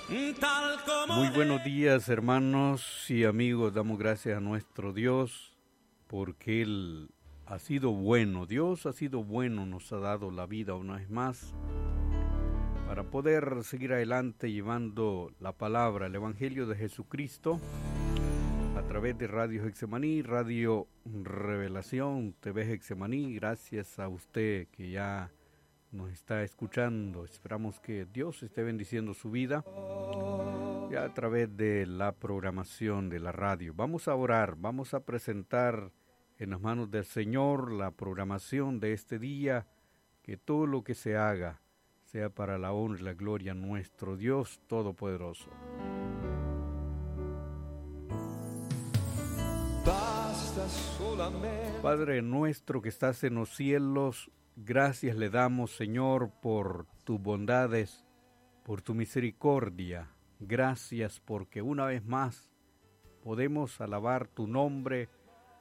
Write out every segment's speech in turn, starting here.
Muy buenos días, hermanos y amigos. Damos gracias a nuestro Dios porque Él ha sido bueno. Dios ha sido bueno, nos ha dado la vida una vez más para poder seguir adelante llevando la palabra, el Evangelio de Jesucristo a través de Radio Getsemaní, Radio Revelación, TV Getsemaní. Gracias a usted que ya nos está escuchando. Esperamos que Dios esté bendiciendo su vida ya a través de la programación de la radio. Vamos a orar, vamos a presentar en las manos del Señor la programación de este día, que todo lo que se haga sea para la honra y la gloria de nuestro Dios Todopoderoso. Padre nuestro que estás en los cielos, gracias le damos, Señor, por tus bondades, por tu misericordia. Gracias porque una vez más podemos alabar tu nombre,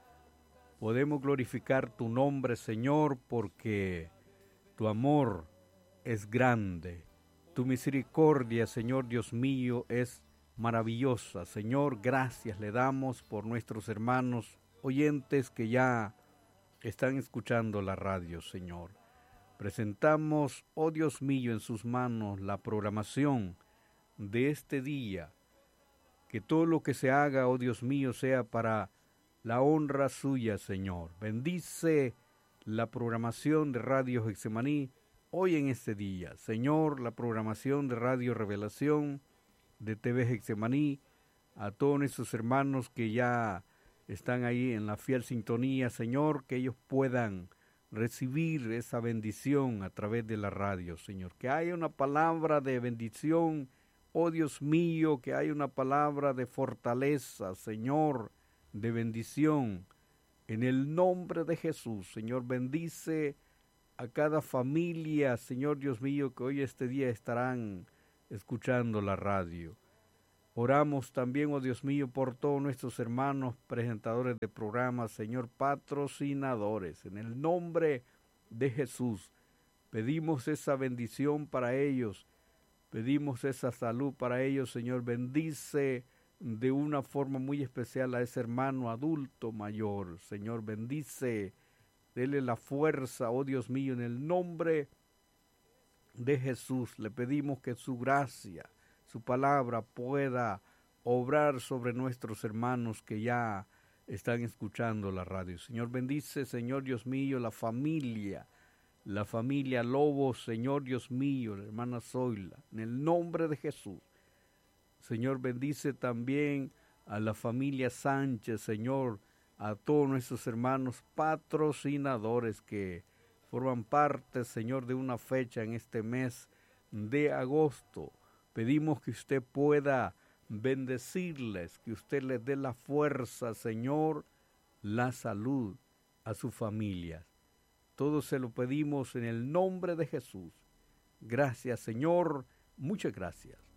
podemos glorificar tu nombre, Señor, porque tu amor es grande. Tu misericordia, Señor Dios mío, es maravillosa. Señor, gracias le damos por nuestros hermanos oyentes que ya están escuchando la radio, Señor. Presentamos, oh Dios mío, en sus manos la programación de este día. Que todo lo que se haga, oh Dios mío, sea para la honra suya, Señor. Bendice la programación de Radio Getsemaní hoy en este día. Señor, la programación de Radio Revelación, de TV Getsemaní, a todos nuestros hermanos que ya están ahí en la fiel sintonía, Señor, que ellos puedan recibir esa bendición a través de la radio, Señor. Que haya una palabra de bendición, oh Dios mío, que haya una palabra de fortaleza, Señor, de bendición. En el nombre de Jesús, Señor, bendice a cada familia, Señor Dios mío, que hoy este día estarán escuchando la radio. Oramos también, oh Dios mío, por todos nuestros hermanos presentadores de programas, Señor, patrocinadores. En el nombre de Jesús, pedimos esa bendición para ellos, pedimos esa salud para ellos, Señor. Bendice de una forma muy especial a ese hermano adulto mayor, Señor. Bendice, dele la fuerza, oh Dios mío, en el nombre de Jesús. Le pedimos que su gracia, su palabra pueda obrar sobre nuestros hermanos que ya están escuchando la radio. Señor, bendice, Señor Dios mío, la familia Lobo, Señor Dios mío, la hermana Zoila, en el nombre de Jesús. Señor, bendice también a la familia Sánchez, Señor, a todos nuestros hermanos patrocinadores que forman parte, Señor, de una fecha en este mes de agosto. Pedimos que usted pueda bendecirles, que usted les dé la fuerza, Señor, la salud a sus familias. Todo se lo pedimos en el nombre de Jesús. Gracias, Señor. Muchas gracias.